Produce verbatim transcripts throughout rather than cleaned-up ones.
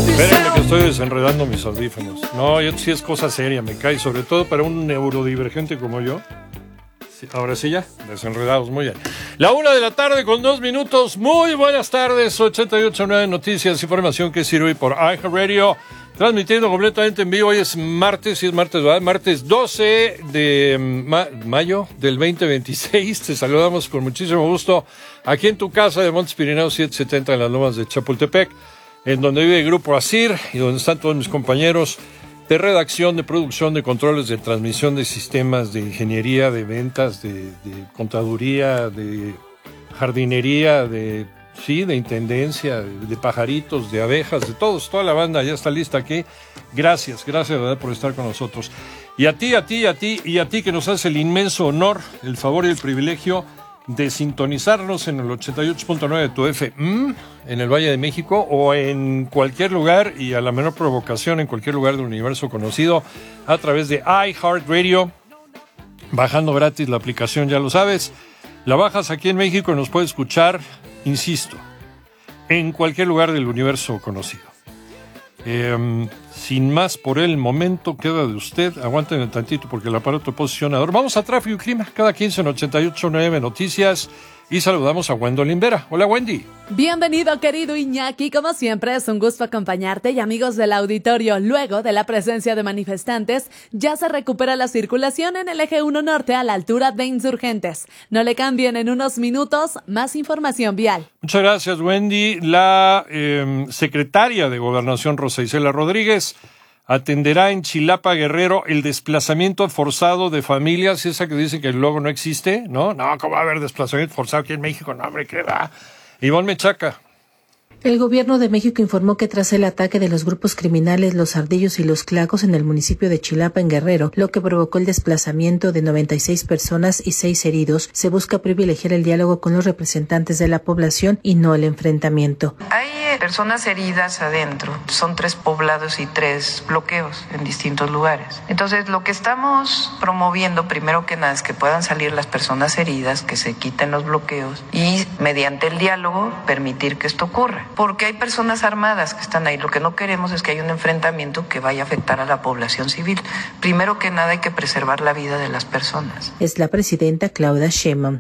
Espérenme que estoy desenredando mis audífonos. No, esto sí es cosa seria, me cae, sobre todo para un neurodivergente como yo. Sí, ahora sí ya, desenredados, muy bien. La una de la tarde con dos minutos. Muy buenas tardes, ochenta y ocho punto nueve Noticias, información que sirve por iHeartRadio, transmitiendo completamente en vivo. Hoy es martes, sí es martes, ¿verdad? Martes doce de ma- mayo del veinte veintiséis. Te saludamos con muchísimo gusto aquí en tu casa de Montes Pirineos setecientos setenta en las Lomas de Chapultepec, en donde vive el Grupo ASIR y donde están todos mis compañeros de redacción, de producción, de controles, de transmisión de sistemas, de ingeniería, de ventas, de, de contaduría, de jardinería, de sí, de intendencia, de, de pajaritos, de abejas, de todos, toda la banda ya está lista aquí. Gracias, gracias de verdad por estar con nosotros. Y a ti, a ti, a ti y a ti que nos hace el inmenso honor, el favor y el privilegio de sintonizarnos en el ochenta y ocho punto nueve de tu F M en el Valle de México o en cualquier lugar y a la menor provocación en cualquier lugar del universo conocido a través de iHeartRadio, bajando gratis la aplicación, ya lo sabes. La bajas aquí en México y nos puedes escuchar, insisto, en cualquier lugar del universo conocido. Eh, sin más por el momento, queda de usted. Aguanten un tantito porque el aparato posicionador. Vamos a tráfico y clima cada quince en ochenta y ocho punto nueve Noticias y saludamos a Gwendolyn Vera. Hola, Wendy. Bienvenido, querido Iñaki. Como siempre, es un gusto acompañarte. Y amigos del auditorio, luego de la presencia de manifestantes, ya se recupera la circulación en el eje uno norte a la altura de Insurgentes. No le cambien, en unos minutos más información vial. Muchas gracias, Wendy. La eh, secretaria de Gobernación, Rosa Isela Rodríguez, atenderá en Chilapa, Guerrero, el desplazamiento forzado de familias, esa que dicen que luego no existe, ¿no? No, ¿cómo va a haber desplazamiento forzado aquí en México? No, hombre, ¿qué va? Ivonne Menchaca. El gobierno de México informó que tras el ataque de los grupos criminales Los Ardillos y Los Clacos en el municipio de Chilapa, en Guerrero, lo que provocó el desplazamiento de noventa y seis personas y seis heridos, se busca privilegiar el diálogo con los representantes de la población y no el enfrentamiento. Hay personas heridas adentro, son tres poblados y tres bloqueos en distintos lugares. Entonces, lo que estamos promoviendo, primero que nada, es que puedan salir las personas heridas, que se quiten los bloqueos y, mediante el diálogo, permitir que esto ocurra. Porque hay personas armadas que están ahí. Lo que no queremos es que haya un enfrentamiento que vaya a afectar a la población civil. Primero que nada, hay que preservar la vida de las personas. Es la presidenta Claudia Sheinbaum.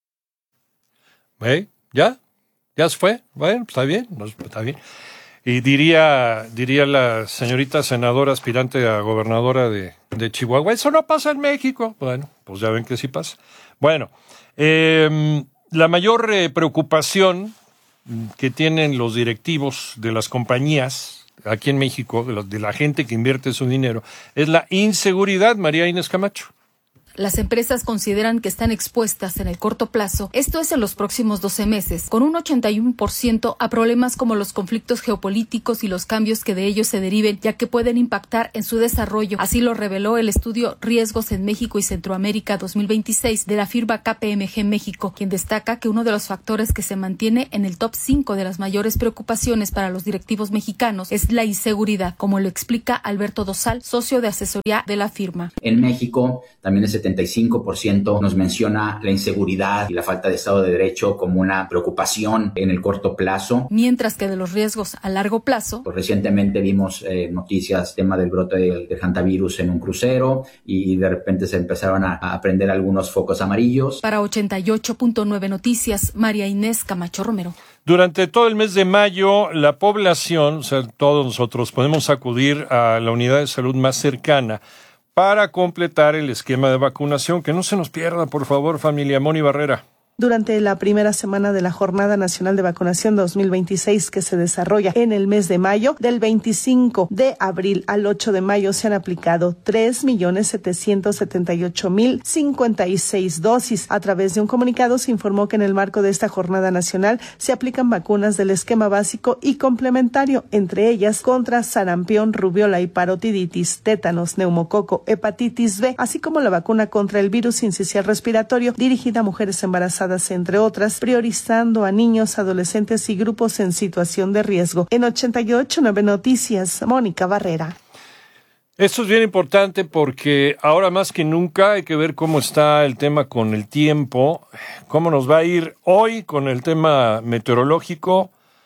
¿Eh? ¿Ya? ¿Ya se fue? Bueno, está bien, está bien. Y diría, diría la señorita senadora aspirante a gobernadora de, de Chihuahua, eso no pasa en México. Bueno, pues ya ven que sí pasa. Bueno, eh, la mayor eh, preocupación que tienen los directivos de las compañías aquí en México, de la, de la gente que invierte su dinero, es la inseguridad. María Inés Camacho. Las empresas consideran que están expuestas en el corto plazo, esto es en los próximos doce meses, con un ochenta y uno por ciento a problemas como los conflictos geopolíticos y los cambios que de ellos se deriven, ya que pueden impactar en su desarrollo. Así lo reveló el estudio Riesgos en México y Centroamérica dos mil veintiséis de la firma K P M G México, quien destaca que uno de los factores que se mantiene en el top cinco de las mayores preocupaciones para los directivos mexicanos es la inseguridad, como lo explica Alberto Dosal, socio de asesoría de la firma. En México también es setenta y cinco por ciento nos menciona la inseguridad y la falta de Estado de Derecho como una preocupación en el corto plazo. Mientras que de los riesgos a largo plazo, pues recientemente vimos eh, noticias, tema del brote del, del hantavirus en un crucero y, y de repente se empezaron a, a prender algunos focos amarillos. Para ochenta y ocho punto nueve Noticias, María Inés Camacho Romero. Durante todo el mes de mayo, la población, o sea, todos nosotros podemos acudir a la unidad de salud más cercana para completar el esquema de vacunación. Que no se nos pierda, por favor, familia. Moni Barrera. Durante la primera semana de la Jornada Nacional de Vacunación dos mil veintiséis, que se desarrolla en el mes de mayo, del veinticinco de abril al ocho de mayo, se han aplicado tres millones setecientos setenta y ocho mil cincuenta y seis dosis. A través de un comunicado se informó que en el marco de esta Jornada Nacional se aplican vacunas del esquema básico y complementario, entre ellas contra sarampión, rubiola y parotiditis, tétanos, neumococo, hepatitis B, así como la vacuna contra el virus sincicial respiratorio dirigida a mujeres embarazadas, entre otras, priorizando a niños, adolescentes y grupos en situación de riesgo. En ochenta y ocho punto nueve Noticias, Mónica Barrera. Esto es bien importante porque ahora más que nunca hay que ver cómo está el tema con el tiempo, cómo nos va a ir hoy con el tema meteorológico,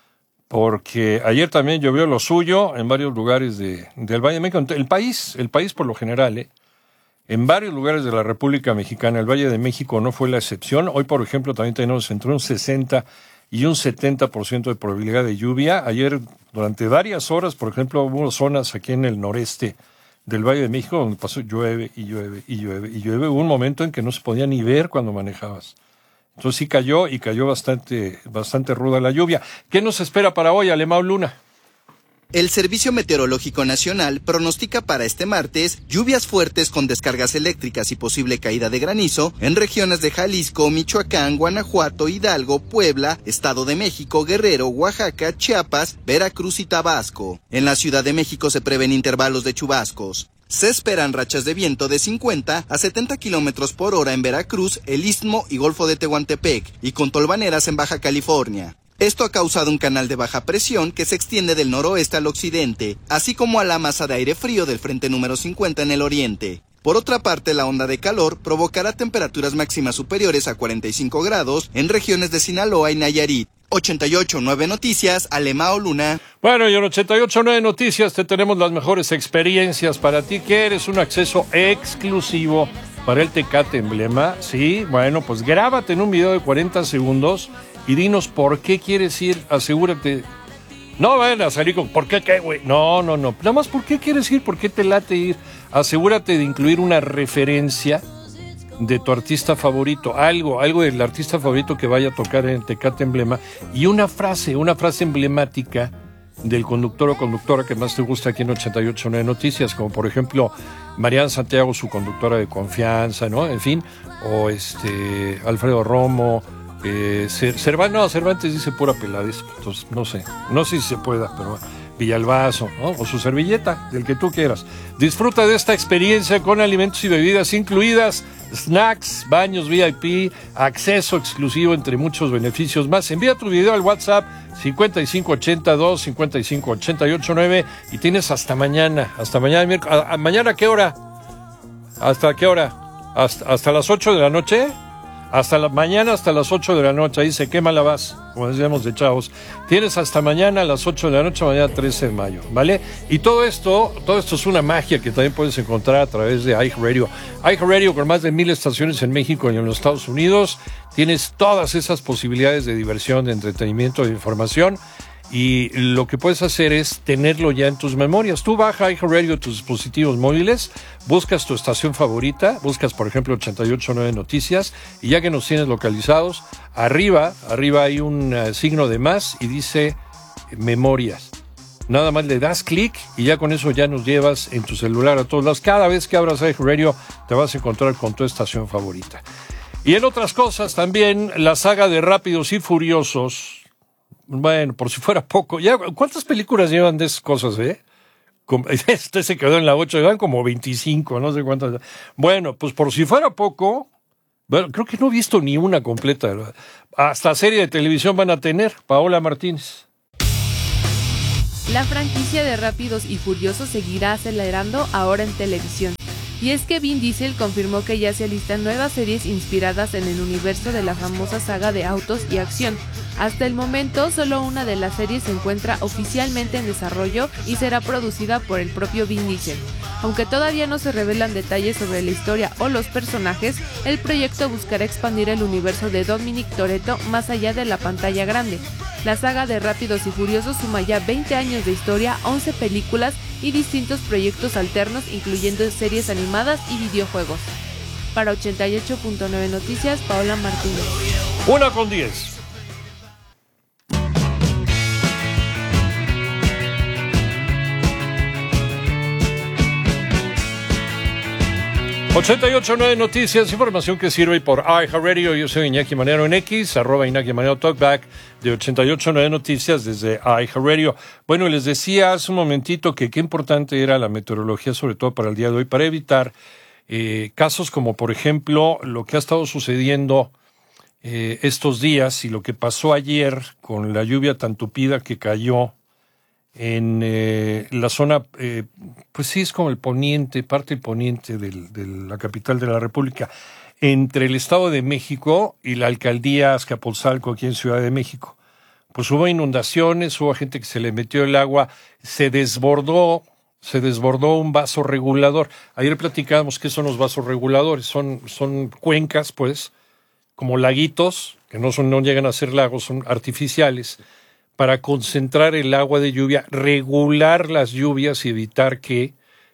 porque ayer también llovió lo suyo en varios lugares de, del Valle de México. El país, el país por lo general, ¿eh? En varios lugares de la República Mexicana, el Valle de México no fue la excepción. Hoy, por ejemplo, también tenemos entre un sesenta y un setenta por ciento de probabilidad de lluvia. Ayer, durante varias horas, por ejemplo, hubo zonas aquí en el noreste del Valle de México donde pasó llueve y llueve y llueve y llueve. Hubo un momento en que no se podía ni ver cuando manejabas. Entonces sí cayó y cayó bastante, bastante ruda la lluvia. ¿Qué nos espera para hoy, Alemão Luna? El Servicio Meteorológico Nacional pronostica para este martes lluvias fuertes con descargas eléctricas y posible caída de granizo en regiones de Jalisco, Michoacán, Guanajuato, Hidalgo, Puebla, Estado de México, Guerrero, Oaxaca, Chiapas, Veracruz y Tabasco. En la Ciudad de México se prevén intervalos de chubascos. Se esperan rachas de viento de cincuenta a setenta kilómetros por hora en Veracruz, el Istmo y Golfo de Tehuantepec, y con tolvaneras en Baja California. Esto ha causado un canal de baja presión que se extiende del noroeste al occidente, así como a la masa de aire frío del frente número cincuenta en el oriente. Por otra parte, la onda de calor provocará temperaturas máximas superiores a cuarenta y cinco grados en regiones de Sinaloa y Nayarit. ochenta y ocho punto nueve Noticias, Alemão Luna. Bueno, y en ochenta y ocho punto nueve Noticias te tenemos las mejores experiencias para ti, que eres un acceso exclusivo para el Tecate Emblema. Sí, bueno, pues grábate en un video de cuarenta segundos y dinos por qué quieres ir, asegúrate. No vayan a salir con, ¿por qué qué, güey? No, no, no. Nada más, ¿por qué quieres ir? ¿Por qué te late ir? Asegúrate de incluir una referencia de tu artista favorito, algo, algo del artista favorito que vaya a tocar en Tecate Emblema, y una frase, una frase emblemática del conductor o conductora que más te gusta aquí en ochenta y ocho punto nueve Noticias, como por ejemplo Mariana Santiago, su conductora de confianza, ¿no? En fin, o este Alfredo Romo, eh, Cervantes, no, Cervantes dice pura peladez, entonces no sé, no sé si se pueda, pero Villalbazo, ¿no? O su servilleta, del que tú quieras. Disfruta de esta experiencia con alimentos y bebidas incluidas, snacks, baños V I P, acceso exclusivo, entre muchos beneficios más. Envía tu video al WhatsApp cincuenta y cinco ochenta y dos cincuenta y cinco ochenta y ocho nueve y tienes hasta mañana, hasta mañana miércoles. ¿A, a mañana qué hora? ¿Hasta qué hora? ¿Hasta, hasta las ocho de la noche? Hasta la mañana, hasta las ocho de la noche, ahí se quema la vas, como decíamos de chavos. Tienes hasta mañana a las ocho de la noche, mañana trece de mayo, ¿vale? Y todo esto, todo esto es una magia que también puedes encontrar a través de iHeartRadio. iHeartRadio, con más de mil estaciones en México y en los Estados Unidos, tienes todas esas posibilidades de diversión, de entretenimiento, de información. Y lo que puedes hacer es tenerlo ya en tus memorias. Tú baja iHeartRadio a tus dispositivos móviles, buscas tu estación favorita, buscas por ejemplo ochenta y ocho punto nueve Noticias, y ya que nos tienes localizados, arriba, arriba hay un uh, signo de más y dice memorias. Nada más le das clic y ya con eso ya nos llevas en tu celular a todos lados. Cada vez que abras iHeartRadio te vas a encontrar con tu estación favorita. Y en otras cosas también, la saga de Rápidos y Furiosos. Bueno, por si fuera poco. Ya, ¿cuántas películas llevan de esas cosas, eh? Este se quedó en la ocho, llevan como veinticinco, no sé cuántas. Bueno, pues por si fuera poco, bueno, creo que no he visto ni una completa. Hasta serie de televisión van a tener. Paola Martínez. La franquicia de Rápidos y Furiosos seguirá acelerando ahora en televisión. Y es que Vin Diesel confirmó que ya se alistan nuevas series inspiradas en el universo de la famosa saga de autos y acción. Hasta el momento, solo una de las series se encuentra oficialmente en desarrollo y será producida por el propio Vin Diesel. Aunque todavía no se revelan detalles sobre la historia o los personajes, el proyecto buscará expandir el universo de Dominic Toretto más allá de la pantalla grande. La saga de Rápidos y Furiosos suma ya veinte años de historia, once películas y distintos proyectos alternos, incluyendo series animadas y videojuegos. Para ochenta y ocho punto nueve Noticias, Paola Martínez. Una con diez. ochenta y ocho punto nueve Noticias, información que sirve por iHeartRadio. Yo soy Iñaki Manero en X, arroba Iñaki Manero Talkback de ochenta y ocho punto nueve Noticias desde iHeartRadio. Bueno, les decía hace un momentito que qué importante era la meteorología, sobre todo para el día de hoy, para evitar eh, casos como, por ejemplo, lo que ha estado sucediendo eh, estos días y lo que pasó ayer con la lluvia tan tupida que cayó en eh, la zona, eh, pues sí, es como el poniente, parte poniente del, de la capital de la República, entre el Estado de México y la alcaldía Azcapotzalco aquí en Ciudad de México. pues hubo inundaciones, hubo gente que se le metió el agua, se desbordó, se desbordó un vaso regulador. Ayer platicábamos qué son los vasos reguladores, son, son cuencas, pues, como laguitos, que no son, no llegan a ser lagos, son artificiales, para concentrar el agua de lluvia, regular las lluvias y evitar que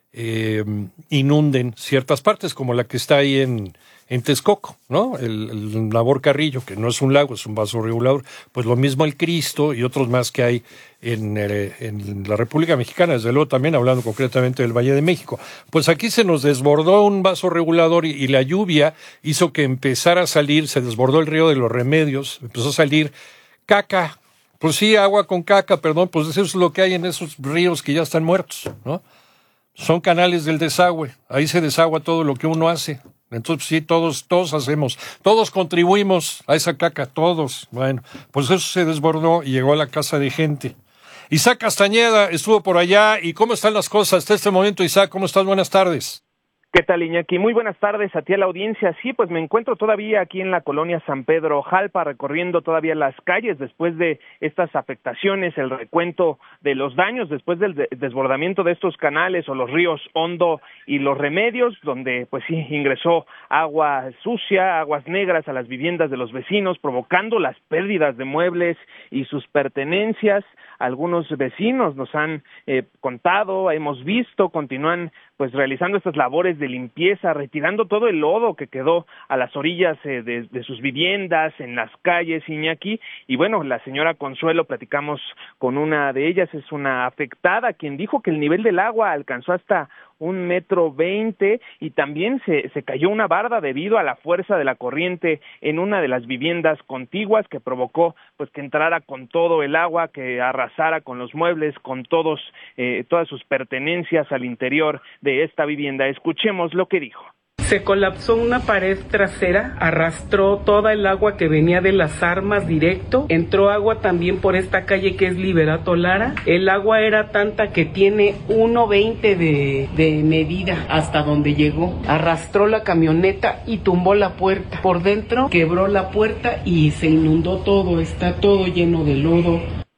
eh, inunden ciertas partes, como la que está ahí en, en Texcoco, ¿no? El, el Nabor Carrillo, que no es un lago, es un vaso regulador. Pues lo mismo el Cristo y otros más que hay en, eh, en la República Mexicana, desde luego también hablando concretamente del Valle de México. Pues aquí se nos desbordó un vaso regulador y, y la lluvia hizo que empezara a salir, se desbordó el río de los Remedios, empezó a salir caca. Pues sí, agua con caca, perdón, pues eso es lo que hay en esos ríos que ya están muertos, ¿no? Son canales del desagüe, ahí se desagua todo lo que uno hace. Entonces sí, todos, todos hacemos, todos contribuimos a esa caca, todos. Bueno, pues eso se desbordó y llegó a la casa de gente. Isaac Castañeda estuvo por allá. ¿Y cómo están las cosas hasta este momento, Isaac? ¿Cómo estás? Buenas tardes. ¿Qué tal, Iñaki? Muy buenas tardes a ti, a la audiencia. Sí, pues me encuentro todavía aquí en la colonia San Pedro Jalpa, recorriendo todavía las calles después de estas afectaciones, el recuento de los daños después del de- desbordamiento de estos canales o los ríos Hondo y Los Remedios, donde pues sí ingresó agua sucia, aguas negras a las viviendas de los vecinos, provocando las pérdidas de muebles y sus pertenencias. Algunos vecinos nos han eh, contado, hemos visto, continúan pues realizando estas labores de limpieza, retirando todo el lodo que quedó a las orillas eh, de, de sus viviendas, en las calles, Iñaki. Y bueno, la señora Consuelo, platicamos con una de ellas, es una afectada, quien dijo que el nivel del agua alcanzó hasta un metro veinte y también se, se cayó una barda debido a la fuerza de la corriente en una de las viviendas contiguas que provocó pues que entrara con todo el agua, que arrasara con los muebles, con todos eh, todas sus pertenencias al interior de esta vivienda. Escuchemos lo que dijo. Se colapsó una pared trasera, arrastró toda el agua que venía de las armas directo, entró agua también por esta calle que es Liberato Lara. El agua era tanta que tiene uno veinte de, de medida hasta donde llegó. Arrastró la camioneta y tumbó la puerta. Por dentro quebró la puerta y se inundó todo, está todo lleno de lodo.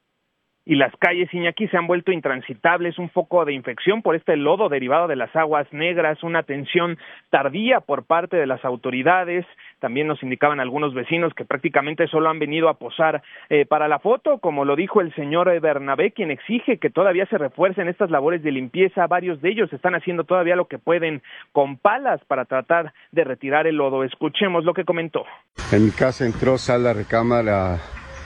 Y las calles, Iñaki, se han vuelto intransitables, un foco de infección por este lodo derivado de las aguas negras, una atención tardía por parte de las autoridades. También nos indicaban algunos vecinos que prácticamente solo han venido a posar eh, para la foto, como lo dijo el señor Bernabé, quien exige que todavía se refuercen estas labores de limpieza. Varios de ellos están haciendo todavía lo que pueden con palas para tratar de retirar el lodo. Escuchemos lo que comentó. En mi casa entró sala, recámara,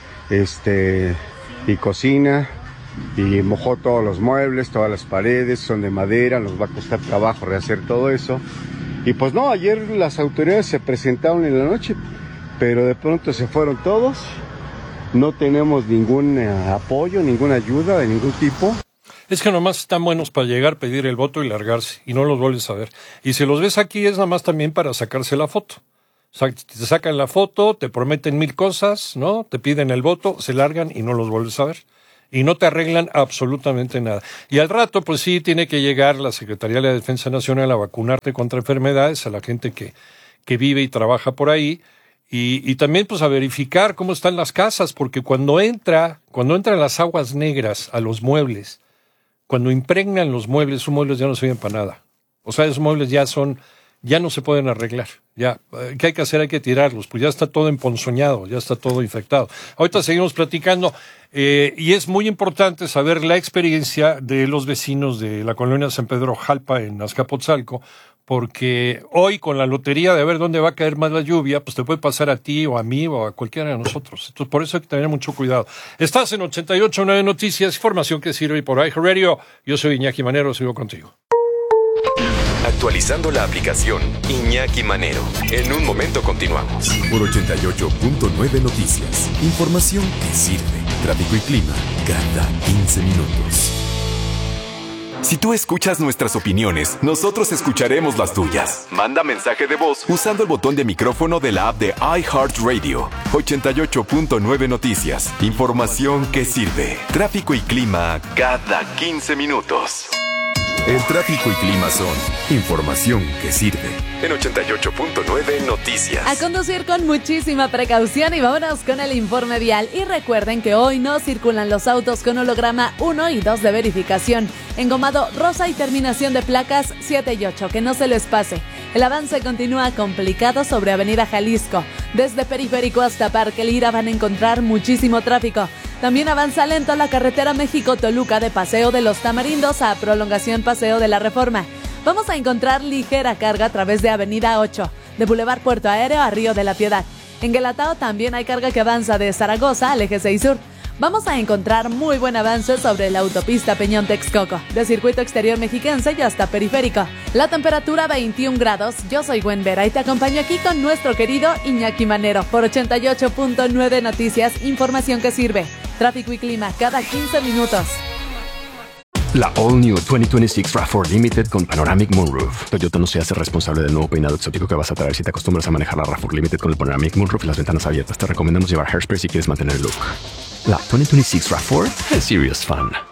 este... y cocina, y mojó todos los muebles, todas las paredes, son de madera, nos va a costar trabajo rehacer todo eso. Y pues no, ayer las autoridades se presentaron en la noche, pero de pronto se fueron todos, no tenemos ningún eh, apoyo, ninguna ayuda de ningún tipo. Es que nomás están buenos para llegar, pedir el voto y largarse, y no los vuelves a ver. Y si los ves aquí es nada más también para sacarse la foto. Te sacan la foto, te prometen mil cosas, ¿no? Te piden el voto, se largan y no los vuelves a ver. Y no te arreglan absolutamente nada. Y al rato, pues sí, tiene que llegar la Secretaría de la Defensa Nacional a vacunarte contra enfermedades, a la gente que, que vive y trabaja por ahí. Y, y también, pues, a verificar cómo están las casas, porque cuando entra, cuando entran las aguas negras a los muebles, cuando impregnan los muebles, esos muebles ya no sirven para nada. O sea, esos muebles ya son... ya no se pueden arreglar, ya, ¿qué hay que hacer? Hay que tirarlos, pues ya está todo emponzoñado, ya está todo infectado. Ahorita seguimos platicando, eh, y es muy importante saber la experiencia de los vecinos de la colonia San Pedro Jalpa en Azcapotzalco, porque hoy con la lotería de ver dónde va a caer más la lluvia, pues te puede pasar a ti o a mí o a cualquiera de nosotros. Entonces por eso hay que tener mucho cuidado. Estás en ochenta y ocho punto nueve Noticias, información que sirve por iHeartRadio. Yo soy Iñaki Manero, sigo contigo. Actualizando la aplicación Iñaki Manero. En un momento continuamos. Por ochenta y ocho punto nueve Noticias. Información que sirve. Tráfico y clima cada quince minutos. Si tú escuchas nuestras opiniones, nosotros escucharemos las tuyas. Manda mensaje de voz usando el botón de micrófono de la app de iHeartRadio. ochenta y ocho punto nueve Noticias. Información que sirve. Tráfico y clima cada quince minutos. El tráfico y clima son información que sirve. En ochenta y ocho punto nueve Noticias. A conducir con muchísima precaución y vámonos con el informe vial. Y recuerden que hoy no circulan los autos con holograma uno y dos de verificación. Engomado rosa y terminación de placas siete y ocho. Que no se les pase. El avance continúa complicado sobre Avenida Jalisco. Desde Periférico hasta Parque Lira van a encontrar muchísimo tráfico. También avanza lento la carretera México-Toluca de Paseo de los Tamarindos a Prolongación Paseo de la Reforma. Vamos a encontrar ligera carga a través de Avenida ocho, de Boulevard Puerto Aéreo a Río de la Piedad. En Guelatao también hay carga que avanza de Zaragoza al Eje seis Sur. Vamos a encontrar muy buen avance sobre la autopista Peñón-Texcoco, de Circuito Exterior Mexiquense y hasta Periférico. La temperatura veintiún grados. Yo soy Gwen Vera y te acompaño aquí con nuestro querido Iñaki Manero por ochenta y ocho punto nueve Noticias, información que sirve. Tráfico y clima cada quince minutos. La All New veinte veintiséis RAV cuatro Limited con Panoramic Moonroof. Toyota no se hace responsable del nuevo peinado exótico que vas a traer si te acostumbras a manejar la RAV cuatro Limited con el Panoramic Moonroof y las ventanas abiertas. Te recomendamos llevar hairspray si quieres mantener el look. La veinte veintiséis RAV cuatro es serious fun.